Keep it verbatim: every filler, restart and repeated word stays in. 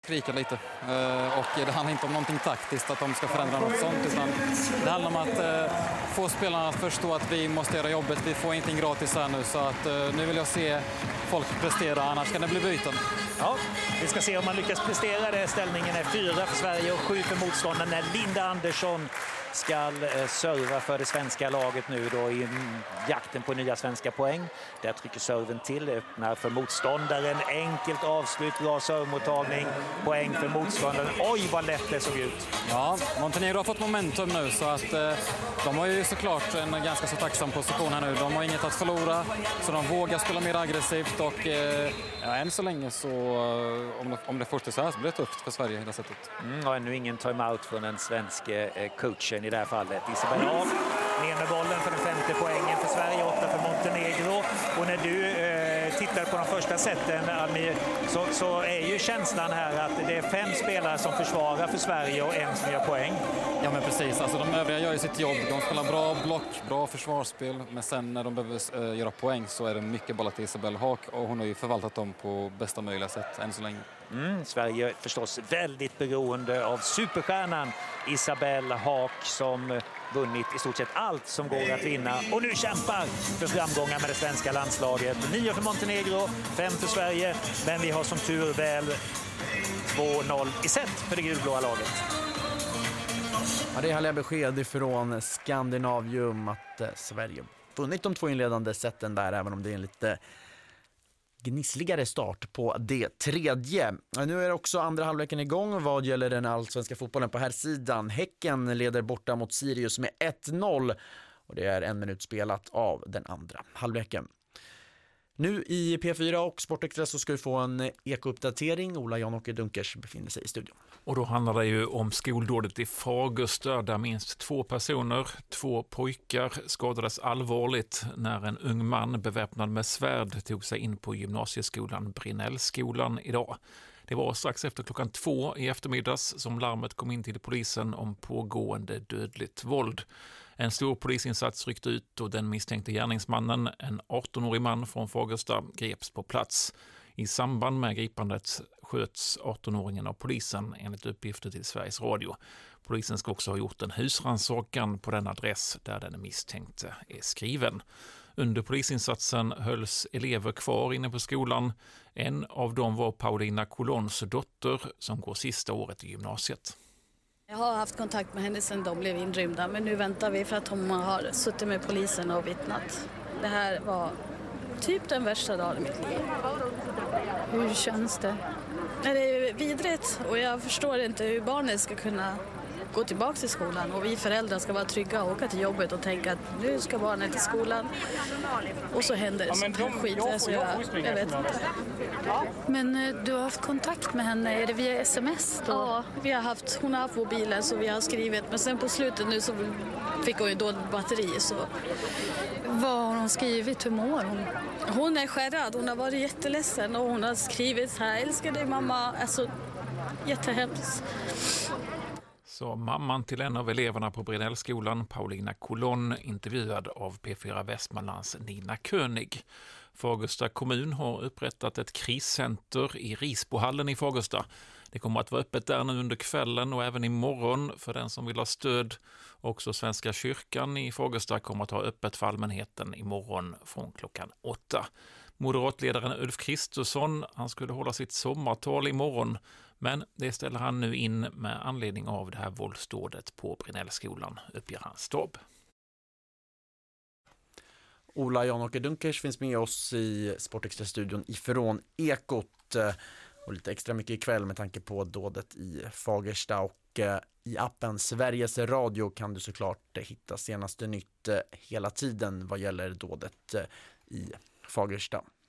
Skrika lite. Och det handlar inte om någonting taktiskt, att de ska förändra något sånt, utan det handlar om att få spelarna att förstå att vi måste göra jobbet. Vi får ingenting gratis här nu, så att nu vill jag se folk prestera, annars kan det bli byten. Ja, vi ska se om man lyckas prestera det. Ställningen är fyra för Sverige och sju för motståndaren när Linda Andersson ska serva för det svenska laget nu då i jakten på nya svenska poäng. Där trycker serven till, öppnar för motståndaren. Enkelt avslut, bra servmottagning. Poäng för motståndaren. Oj, vad lätt det såg ut. Ja, Montenegro har fått momentum nu, så att eh, de har ju såklart en ganska så tacksam position här nu. De har inget att förlora, så de vågar spela mer aggressivt och eh, ja, än så länge så om det, om det fortsätter så här så blir det tufft för Sverige i det sättet. Mm, och ännu ingen timeout från den svenska eh, coachen i det här fallet. Isabella Haag ner med bollen för den femte poängen för Sverige, åtta för Montenegro. Och när du eh, tittar på de första sätten, Almir, så, så är ju känslan här att det är fem spelare som försvarar för Sverige och en som gör poäng. Ja, men precis. Alltså, de övriga gör ju sitt jobb. De spelar bra block, bra försvarsspel. Men sen när de behöver äh, göra poäng så är det mycket bollar till Isabella Haag. Och hon har ju förvaltat dem på bästa möjliga sätt än så länge. Mm, Sverige är förstås väldigt beroende av superstjärnan Isabella Haag som vunnit i stort sett allt som går att vinna. Och nu kämpar för framgångar med det svenska landslaget. Nio för Montenegro, fem för Sverige. Men vi har som tur väl två noll i set för det gulblåa laget. Ja, det är härliga besked från Skandinavium att eh, Sverige vunnit de två inledande sätten där, även om det är en lite gnissligare start på det tredje. Nu är också andra halvleken igång vad gäller den allsvenska fotbollen på här sidan. Häcken leder borta mot Sirius med ett noll och det är en minut spelat av den andra halvleken. Nu i P fyra och Sportextra så ska vi få en ekouppdatering. Ola Jan-Åke Dunkers befinner sig i studion. Och då handlar det ju om skoldådet i Fagersta där minst två personer, två pojkar, skadades allvarligt när en ung man beväpnad med svärd tog sig in på gymnasieskolan Brinnellskolan idag. Det var strax efter klockan två i eftermiddags som larmet kom in till polisen om pågående dödligt våld. En stor polisinsats ryckte ut och den misstänkte gärningsmannen, en arton-årig man från Fagersta, greps på plats. I samband med gripandet sköts arton-åringen av polisen enligt uppgifter till Sveriges Radio. Polisen ska också ha gjort en husrannsakan på den adress där den misstänkte är skriven. Under polisinsatsen hölls elever kvar inne på skolan. En av dem var Paulina Colons dotter som går sista året i gymnasiet. Jag har haft kontakt med henne sedan de blev inrymda, men nu väntar vi för att hon har suttit med polisen och vittnat. Det här var typ den värsta dagen i mitt liv. Hur känns det? Det är vidrigt och jag förstår inte hur barnen ska kunna gå tillbaka till skolan och vi föräldrar ska vara trygga och åka till jobbet och tänka att nu ska barnen till skolan och så händer det sånt här skit. Så jag, jag vet inte. Men du har haft kontakt med henne, är det via sms då? Ja, vi har haft, hon har haft mobilen så vi har skrivit, men sen på slutet nu så fick hon ju då batteri. Så. Vad har hon skrivit, hur mår hon? Hon är skärrad, hon har varit jätteledsen och hon har skrivit så här, älskar dig mamma, alltså jättehemskt. Så mamman till en av eleverna på Brinnellskolan, Paulina Colon, intervjuad av P fyra Västmanlands Nina König. Fagersta kommun har upprättat ett kriscenter i Risbohallen i Fagersta. Det kommer att vara öppet där nu under kvällen och även imorgon för den som vill ha stöd. Också Svenska kyrkan i Fagersta kommer att ha öppet för allmänheten imorgon från klockan åtta. Moderatledaren Ulf Kristersson, han skulle hålla sitt sommartal imorgon, men det ställer han nu in med anledning av det här våldsdådet på Brinnellskolan, uppger hans stab. Ola Jan-Åke Dunkers finns med oss i Sportextra-studion ifrån Ekot och lite extra mycket ikväll med tanke på dådet i Fagersta, och i appen Sveriges Radio kan du såklart hitta senaste nytt hela tiden vad gäller dådet i Fagersta.